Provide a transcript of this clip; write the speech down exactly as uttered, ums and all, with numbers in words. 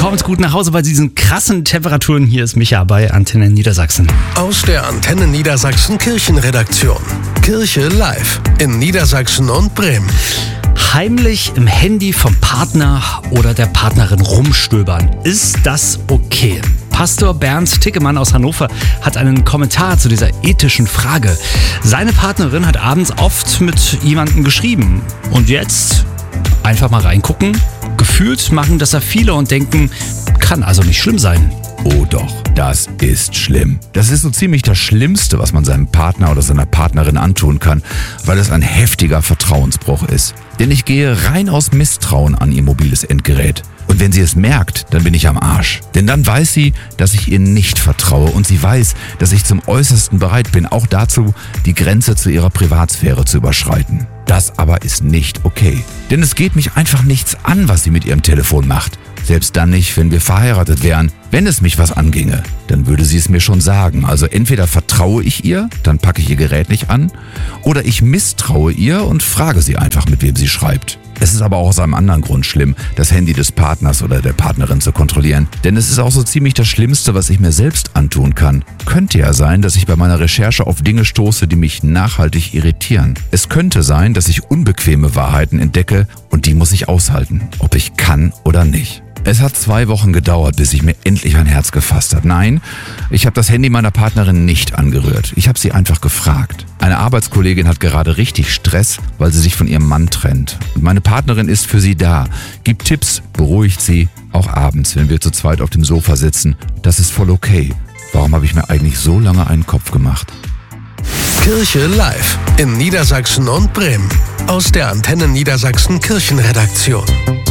Kommt gut nach Hause bei diesen krassen Temperaturen. Hier ist Micha bei Antenne Niedersachsen. Aus der Antenne Niedersachsen Kirchenredaktion. Kirche live in Niedersachsen und Bremen. Heimlich im Handy vom Partner oder der Partnerin rumstöbern. Ist das okay? Pastor Bernd Tickemann aus Hannover hat einen Kommentar zu dieser ethischen Frage. Seine Partnerin hat abends oft mit jemandem geschrieben. Und jetzt einfach mal reingucken. Gefühlt machen das ja viele und denken, kann also nicht schlimm sein. Oh doch, das ist schlimm. Das ist so ziemlich das Schlimmste, was man seinem Partner oder seiner Partnerin antun kann, weil es ein heftiger Vertrauensbruch ist. Denn ich gehe rein aus Misstrauen an ihr mobiles Endgerät. Und wenn sie es merkt, dann bin ich am Arsch. Denn dann weiß sie, dass ich ihr nicht vertraue und sie weiß, dass ich zum Äußersten bereit bin, auch dazu, die Grenze zu ihrer Privatsphäre zu überschreiten. Das aber ist nicht okay. Denn es geht mich einfach nichts an, was sie mit ihrem Telefon macht. Selbst dann nicht, wenn wir verheiratet wären. Wenn es mich was anginge, dann würde sie es mir schon sagen. Also entweder vertraue ich ihr, dann packe ich ihr Gerät nicht an, oder ich misstraue ihr und frage sie einfach, mit wem sie schreibt. Es ist aber auch aus einem anderen Grund schlimm, das Handy des Partners oder der Partnerin zu kontrollieren. Denn es ist auch so ziemlich das Schlimmste, was ich mir selbst antun kann. Könnte ja sein, dass ich bei meiner Recherche auf Dinge stoße, die mich nachhaltig irritieren. Es könnte sein, dass ich unbequeme Wahrheiten entdecke und die muss ich aushalten, ob ich kann oder nicht. Es hat zwei Wochen gedauert, bis ich mir endlich ein Herz gefasst habe. Nein, ich habe das Handy meiner Partnerin nicht angerührt. Ich habe sie einfach gefragt. Eine Arbeitskollegin hat gerade richtig Stress, weil sie sich von ihrem Mann trennt. Und meine Partnerin ist für sie da, gibt Tipps, beruhigt sie, auch abends, wenn wir zu zweit auf dem Sofa sitzen. Das ist voll okay. Warum habe ich mir eigentlich so lange einen Kopf gemacht? Kirche live in Niedersachsen und Bremen. Aus der Antenne Niedersachsen Kirchenredaktion.